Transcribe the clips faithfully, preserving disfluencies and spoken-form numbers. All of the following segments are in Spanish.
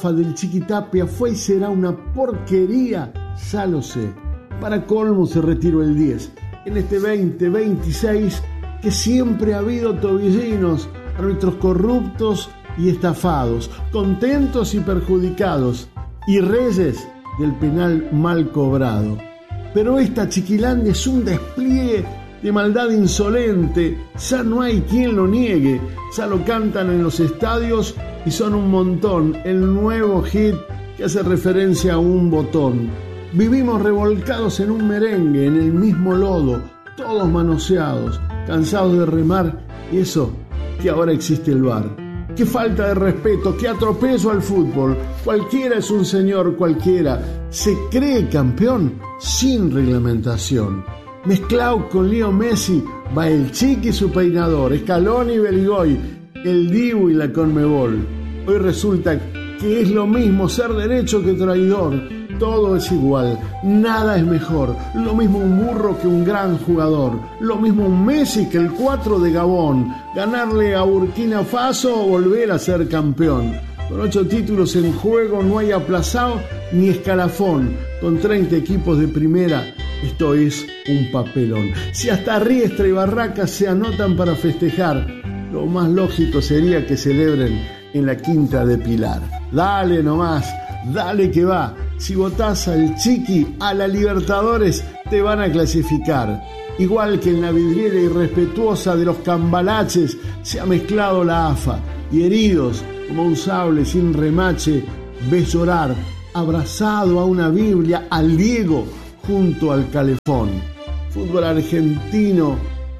AFA del Chiquitapia fue y será una porquería, ya lo sé. Para colmo se retiró el diez. En este veinte veintiséis que siempre ha habido tobillinos, árbitros corruptos y estafados, contentos y perjudicados, y reyes del penal mal cobrado. Pero esta Chiquilandia es un despliegue de maldad insolente, ya no hay quien lo niegue, ya lo cantan en los estadios y son un montón, el nuevo hit que hace referencia a un botón. Vivimos revolcados en un merengue, en el mismo lodo, todos manoseados, cansados de remar, y eso que ahora existe el V A R. Qué falta de respeto, qué atropello al fútbol. Cualquiera es un señor, cualquiera. Se cree campeón sin reglamentación. Mezclado con Leo Messi va el Chiqui y su peinador, Scaloni y Beligoy, el Dibu y la Conmebol. Hoy resulta que es lo mismo ser derecho que traidor. Todo es igual, nada es mejor. Lo mismo un burro que un gran jugador. Lo mismo un Messi que el cuatro de Gabón. Ganarle a Burkina Faso o volver a ser campeón. Con ocho títulos en juego no hay aplazado ni escalafón. Con treinta equipos de primera, esto es un papelón. Si hasta Riestra y Barracas se anotan para festejar, lo más lógico sería que celebren en la Quinta de Pilar. Dale nomás, dale que va. Si votás al Chiqui, a la Libertadores te van a clasificar. Igual que en la vidriera irrespetuosa de los cambalaches se ha mezclado la AFA. Y heridos como un sable sin remache, ves llorar, abrazado a una Biblia, al Diego junto al calefón. Fútbol argentino,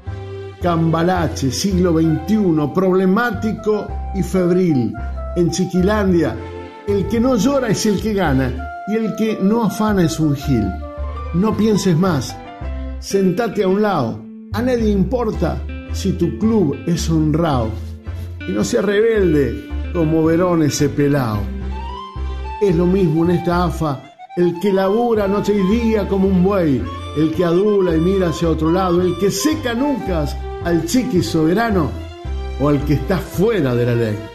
cambalache, siglo veintiuno, problemático y febril. En Chiquilandia, el que no llora es el que gana. Y el que no afana es un gil. No pienses más, sentate a un lado. A nadie importa si tu club es honrado. Y no seas rebelde como Verón ese pelao. Es lo mismo en esta AFA, el que labura noche y día como un buey, el que adula y mira hacia otro lado, el que seca nucas al Chiqui soberano o al que está fuera de la ley.